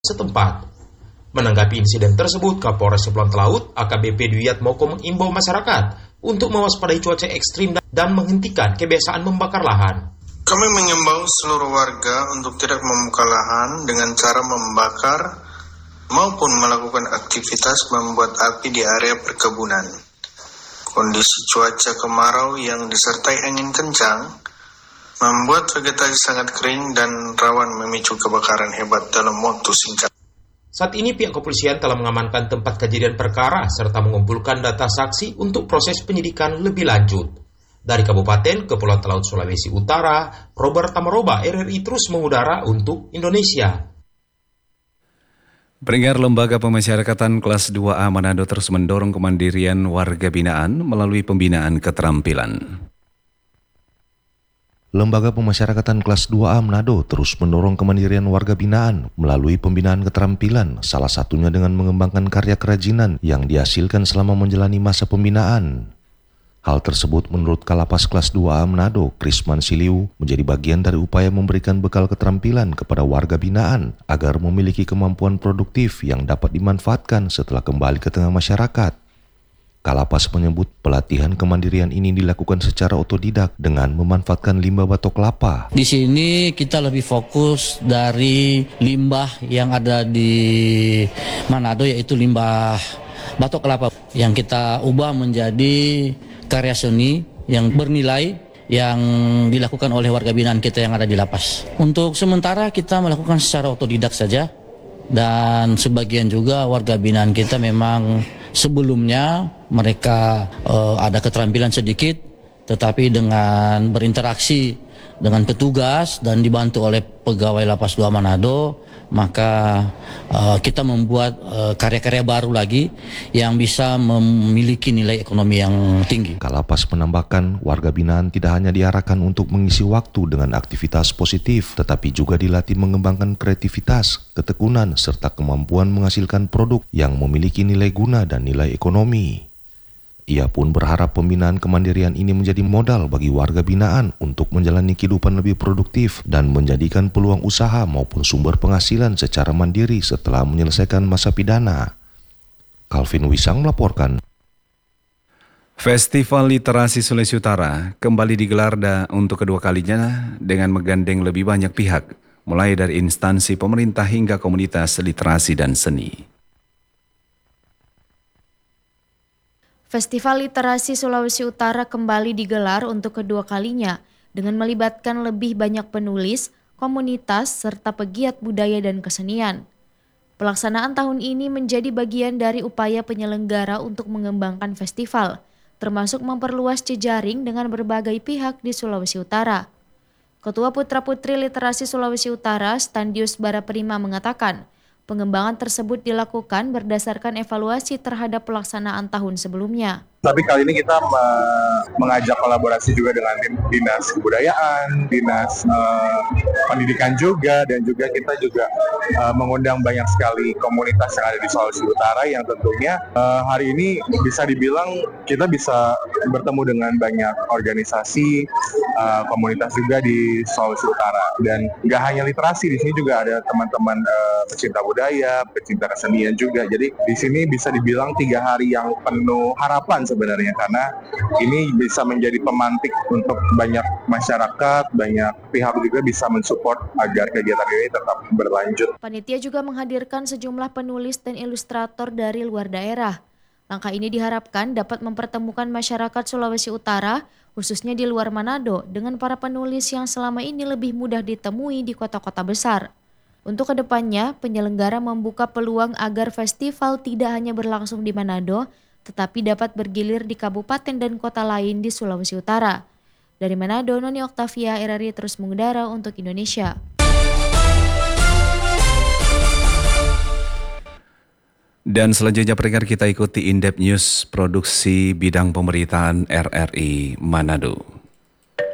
setempat. Menanggapi insiden tersebut, Kapolres Kepulauan Talaut AKBP Dwi Atmoko mengimbau masyarakat untuk mewaspadai cuaca ekstrim dan menghentikan kebiasaan membakar lahan. Kami mengimbau seluruh warga untuk tidak membuka lahan dengan cara membakar maupun melakukan aktivitas membuat api di area perkebunan. Kondisi cuaca kemarau yang disertai angin kencang membuat vegetasi sangat kering dan rawan memicu kebakaran hebat dalam waktu singkat. Saat ini pihak kepolisian telah mengamankan tempat kejadian perkara serta mengumpulkan data saksi untuk proses penyidikan lebih lanjut. Dari Kabupaten Kepulauan Talaut Sulawesi Utara, Robert Tamaroba, RRI terus mengudara untuk Indonesia. Pendengar, Lembaga Pemasyarakatan Kelas 2A Manado terus mendorong kemandirian warga binaan melalui pembinaan keterampilan. Lembaga Pemasyarakatan Kelas 2A Manado terus mendorong kemandirian warga binaan melalui pembinaan keterampilan, salah satunya dengan mengembangkan karya kerajinan yang dihasilkan selama menjalani masa pembinaan. Hal tersebut menurut Kalapas Kelas 2A Manado, Krisman Siliu, menjadi bagian dari upaya memberikan bekal keterampilan kepada warga binaan agar memiliki kemampuan produktif yang dapat dimanfaatkan setelah kembali ke tengah masyarakat. Kalapas menyebut pelatihan kemandirian ini dilakukan secara otodidak dengan memanfaatkan limbah batok kelapa. Di sini kita lebih fokus dari limbah yang ada di Manado, yaitu limbah batok kelapa yang kita ubah menjadi karya seni yang bernilai yang dilakukan oleh warga binaan kita yang ada di lapas. Untuk sementara kita melakukan secara otodidak saja, dan sebagian juga warga binaan kita memang sebelumnya mereka ada keterampilan sedikit, tetapi dengan berinteraksi dengan petugas dan dibantu oleh pegawai Lapas 2 Manado, maka kita membuat karya-karya baru lagi yang bisa memiliki nilai ekonomi yang tinggi. Kalapas menambahkan, warga binaan tidak hanya diarahkan untuk mengisi waktu dengan aktivitas positif, tetapi juga dilatih mengembangkan kreativitas, ketekunan, serta kemampuan menghasilkan produk yang memiliki nilai guna dan nilai ekonomi. Ia pun berharap pembinaan kemandirian ini menjadi modal bagi warga binaan untuk menjalani kehidupan lebih produktif dan menjadikan peluang usaha maupun sumber penghasilan secara mandiri setelah menyelesaikan masa pidana. Calvin Wisang melaporkan. Festival Literasi Sulawesi Utara kembali digelar untuk kedua kalinya dengan menggandeng lebih banyak pihak, mulai dari instansi pemerintah hingga komunitas literasi dan seni. Festival Literasi Sulawesi Utara kembali digelar untuk kedua kalinya dengan melibatkan lebih banyak penulis, komunitas, serta pegiat budaya dan kesenian. Pelaksanaan tahun ini menjadi bagian dari upaya penyelenggara untuk mengembangkan festival, termasuk memperluas jejaring dengan berbagai pihak di Sulawesi Utara. Ketua Putra-Putri Literasi Sulawesi Utara, Standius Baraprima mengatakan, pengembangan tersebut dilakukan berdasarkan evaluasi terhadap pelaksanaan tahun sebelumnya. Tapi kali ini kita mengajak kolaborasi juga dengan Dinas Kebudayaan, Dinas Pendidikan juga, dan juga kita juga mengundang banyak sekali komunitas yang ada di Sulawesi Utara yang tentunya hari ini bisa dibilang kita bisa bertemu dengan banyak organisasi, komunitas juga di Sulawesi Utara. Dan nggak hanya literasi, di sini juga ada teman-teman pecinta budaya, pecinta kesenian juga. Jadi di sini bisa dibilang 3 hari yang penuh harapan sebenarnya, karena ini bisa menjadi pemantik untuk banyak masyarakat, banyak pihak juga bisa mensupport agar kegiatan ini tetap berlanjut. Panitia juga menghadirkan sejumlah penulis dan ilustrator dari luar daerah. Langkah ini diharapkan dapat mempertemukan masyarakat Sulawesi Utara, khususnya di luar Manado, dengan para penulis yang selama ini lebih mudah ditemui di kota-kota besar. Untuk kedepannya, penyelenggara membuka peluang agar festival tidak hanya berlangsung di Manado, tetapi dapat bergilir di kabupaten dan kota lain di Sulawesi Utara. Dari Manado, Noni Oktavia, RRI terus mengudara untuk Indonesia. Dan selanjutnya pendengar, kita ikuti In-Depth News produksi bidang pemberitaan RRI Manado.